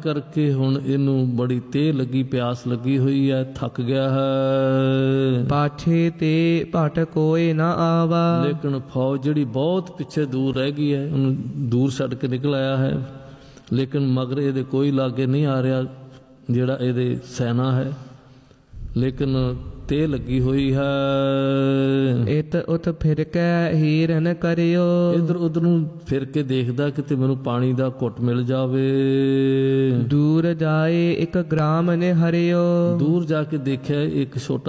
ਕਰਕੇ ਹੁਣ ਇਹਨੂੰ ਬੜੀ ਤੇਹ ਲੱਗੀ, ਪਿਆਸ ਲੱਗੀ ਹੋਈ ਹੈ, ਥੱਕ ਗਿਆ ਹੈ। ਪਾਛੇ ਤੇ ਭਟ ਕੋਏ ਨਾ ਆਵਾ। ਲੇਕਿਨ ਫੌਜ ਜਿਹੜੀ ਬਹੁਤ ਪਿੱਛੇ ਦੂਰ ਰਹਿ ਗਈ ਹੈ, ਉਹਨੂੰ ਦੂਰ ਛੱਡ ਕੇ ਨਿਕਲ ਆਇਆ ਹੈ, ਲੇਕਿਨ ਮਗਰ ਇਹਦੇ ਕੋਈ ਲਾਗੇ ਨਹੀਂ ਆ ਰਿਹਾ ਜਿਹੜਾ ਇਹਦੇ ਸੈਨਾ ਹੈ, ਲੇਕਿਨ ਤੇਹ ਲੱਗੀ ਹੋਈ ਹੈ। ਇਤ ਉਤ ਫਿਰ ਕੇ ਹੀਰਨ ਕਰਿਓ। ਇੱਧਰ ਉੱਧਰ ਨੂੰ ਫਿਰ ਕੇ ਦੇਖਦਾ ਕਿਤੇ ਮੈਨੂੰ ਪਾਣੀ ਦਾ ਘੁੱਟ ਮਿਲ ਜਾਵੇ। ਦੂਰ ਜਾਏ ਇੱਕ ਗ੍ਰਾਮ ਨੇ ਹਰਿਓ। ਦੂਰ ਜਾ ਕੇ ਦੇਖਿਆ ਇੱਕ ਛੋਟਾ